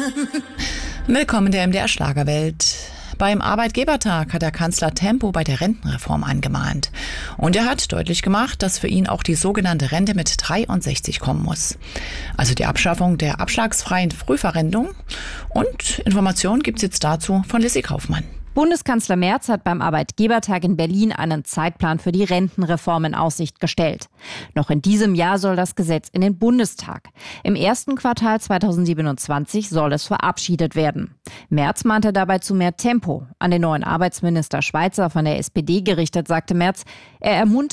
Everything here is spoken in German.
Willkommen in der MDR-Schlagerwelt. Beim Arbeitgebertag hat der Kanzler Tempo bei der Rentenreform angemahnt. Und er hat deutlich gemacht, dass für ihn auch die sogenannte Rente mit 63 kommen muss. Also die Abschaffung der abschlagsfreien Frühverrentung. Und Informationen gibt's jetzt dazu von Lissy Kaufmann. Bundeskanzler Merz hat beim Arbeitgebertag in Berlin einen Zeitplan für die Rentenreform in Aussicht gestellt. Noch in diesem Jahr soll das Gesetz in den Bundestag. Im ersten Quartal 2027 soll es verabschiedet werden. Merz mahnte dabei zu mehr Tempo. An den neuen Arbeitsminister Schweizer von der SPD gerichtet sagte Merz, er ermuntert